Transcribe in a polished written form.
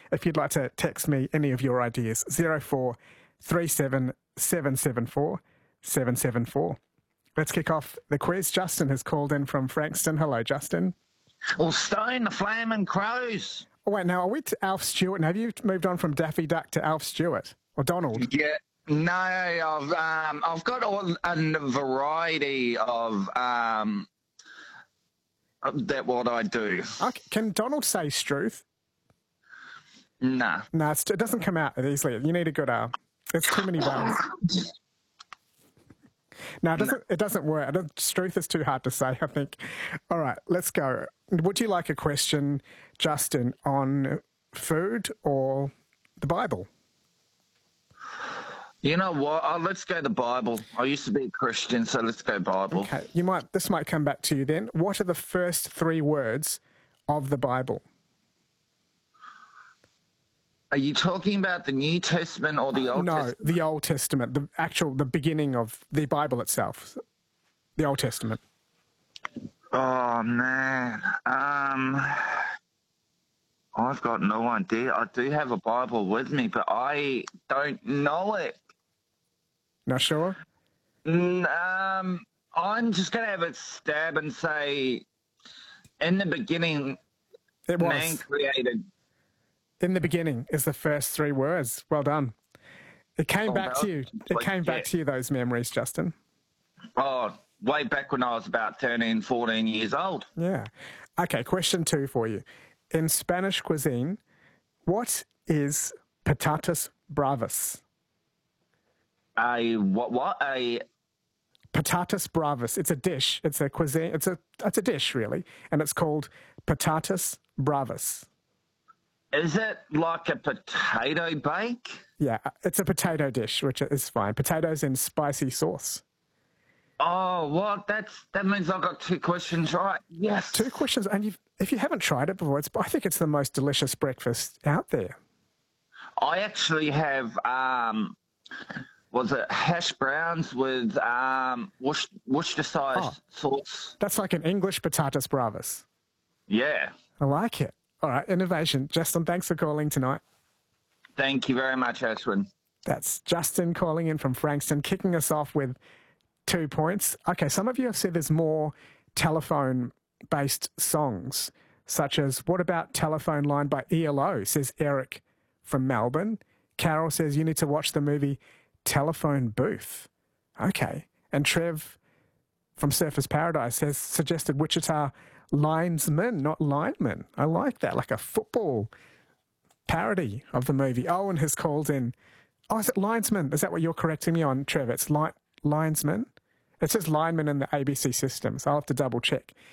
if you'd like to text me any of your ideas. 0437 774 774. Let's kick off the quiz. Justin has called in from Frankston. Hello, Justin. Well, Stone, the Flaming Crows. Oh, wait, now are we to Alf Stewart? And have you moved on from Daffy Duck to Alf Stewart? Or Donald? Yeah. No, I've got a variety of that what I do. Okay. Can Donald say Struth? Nah. No, it doesn't come out easily. You need a good It's too many vowels. No, it doesn't work. Struth is too hard to say, I think. All right, let's go. Would you like a question, Justin, on food or the Bible? You know what? Let's go the Bible. I used to be a Christian, so let's go Bible. Okay, this might come back to you then. What are the first three words of the Bible? Are you talking about the New Testament or the Old Testament? No, the Old Testament, the beginning of the Bible itself, the Old Testament. Oh, man. I've got no idea. I do have a Bible with me, but I don't know it. Not sure? I'm just going to have a stab and say, in the beginning, man created. In the beginning is the first three words. Well done. It came back to you. It came back to you, those memories, Justin. Oh, way back when I was about 13, 14 years old. Yeah. Okay, question 2 for you. In Spanish cuisine, what is patatas bravas? A patatas bravas. It's a dish. It's a cuisine. It's a dish, really, and it's called patatas bravas. Is it like a potato bake? Yeah, it's a potato dish, which is fine. Potatoes in spicy sauce. Oh, what? That means I've got 2 questions right. Yes. 2 questions, and if you haven't tried it before, I think it's the most delicious breakfast out there. I actually have, was it hash browns with Worcestershire sauce? That's like an English patatas bravas. Yeah. I like it. All right, innovation. Justin, thanks for calling tonight. Thank you very much, Ashwin. That's Justin calling in from Frankston, kicking us off with 2 points. Okay, some of you have said there's more telephone-based songs, such as What About Telephone Line by ELO, says Eric from Melbourne. Carol says you need to watch the movie Telephone Booth. Okay. And Trev from Surfers Paradise has suggested Wichita Linesman, not lineman. I like that, like a football parody of the movie. Owen has called in. Oh, is it linesman? Is that what you're correcting me on, Trev? It's linesman? It says lineman in the ABC system, so I'll have to double check.